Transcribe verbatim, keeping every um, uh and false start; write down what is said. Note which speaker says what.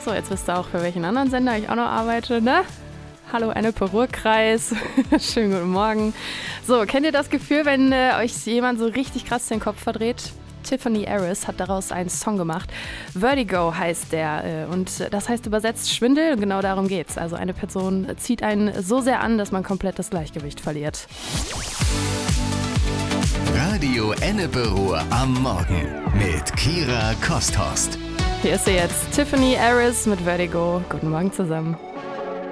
Speaker 1: So, jetzt wisst ihr auch, für welchen anderen Sender ich auch noch arbeite, ne? Hallo, Ennepe Ruhrkreis. Schönen guten Morgen. So, kennt ihr das Gefühl, wenn äh, euch jemand so richtig krass den Kopf verdreht? Tiffany Harris hat daraus einen Song gemacht. Vertigo heißt der. Äh, und das heißt übersetzt Schwindel. Und genau darum geht's. Also eine Person zieht einen so sehr an, dass man komplett das Gleichgewicht verliert.
Speaker 2: Radio Ennepe Ruhr am Morgen mit Kira Kosthorst.
Speaker 1: Hier ist sie jetzt, Tiffany Harris mit Vertigo. Guten Morgen zusammen.